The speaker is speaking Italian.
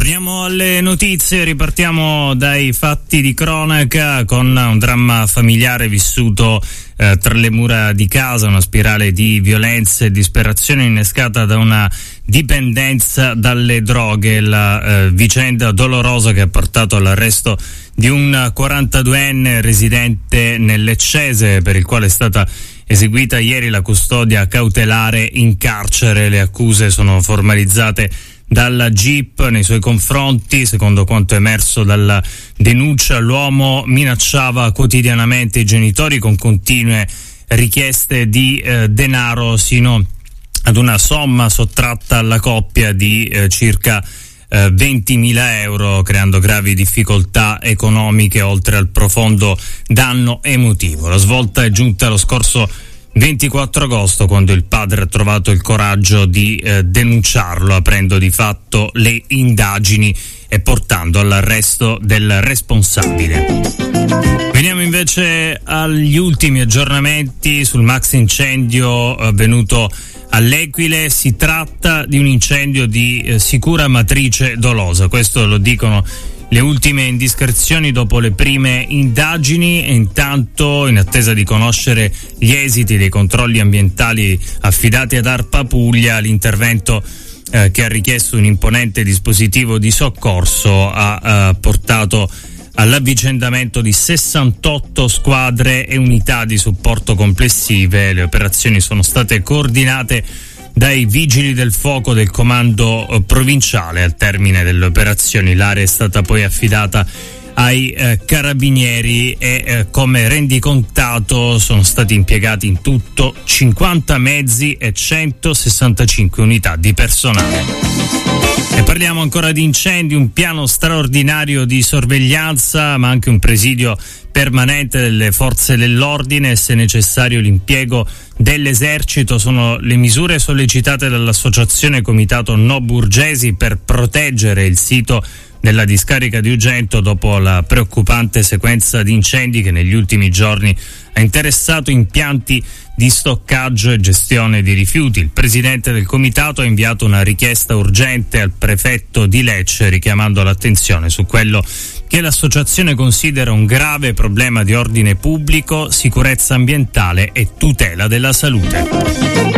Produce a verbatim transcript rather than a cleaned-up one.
Veniamo alle notizie, ripartiamo dai fatti di cronaca con un dramma familiare vissuto eh, tra le mura di casa, una spirale di violenza e disperazione innescata da una dipendenza dalle droghe, la eh, vicenda dolorosa che ha portato all'arresto di un quarantaduenne residente nel Leccese, per il quale è stata eseguita ieri la custodia cautelare in carcere. Le accuse sono formalizzate dalla G I P nei suoi confronti. Secondo quanto emerso dalla denuncia, l'uomo minacciava quotidianamente i genitori con continue richieste di eh, denaro, sino ad una somma sottratta alla coppia di eh, circa eh, ventimila euro, creando gravi difficoltà economiche oltre al profondo danno emotivo. La svolta è giunta lo scorso ventiquattro agosto, quando il padre ha trovato il coraggio di eh, denunciarlo, aprendo di fatto le indagini e portando all'arresto del responsabile. Veniamo invece agli ultimi aggiornamenti sul maxi incendio avvenuto all'Equile. Si tratta di un incendio di eh, sicura matrice dolosa, questo lo dicono le ultime indiscrezioni dopo le prime indagini, e intanto, in attesa di conoscere gli esiti dei controlli ambientali affidati ad ARPA Puglia, l'intervento eh, che ha richiesto un imponente dispositivo di soccorso ha eh, portato all'avvicendamento di sessantotto squadre e unità di supporto complessive. Le operazioni sono state coordinate dai vigili del fuoco del comando eh, provinciale. Al termine delle operazioni l'area è stata poi affidata ai eh, carabinieri e eh, come rendicontato sono stati impiegati in tutto cinquanta mezzi e centosessantacinque unità di personale. E parliamo ancora di incendi, un piano straordinario di sorveglianza, ma anche un presidio permanente delle forze dell'ordine, se necessario l'impiego dell'esercito. Sono le misure sollecitate dall'associazione Comitato No Burgesi per proteggere il sito della discarica di Ugento dopo la preoccupante sequenza di incendi che negli ultimi giorni ha interessato impianti di stoccaggio e gestione di rifiuti. Il presidente del comitato ha inviato una richiesta urgente al prefetto di Lecce, richiamando l'attenzione su quello che l'associazione considera un grave problema di ordine pubblico, sicurezza ambientale e tutela della salute.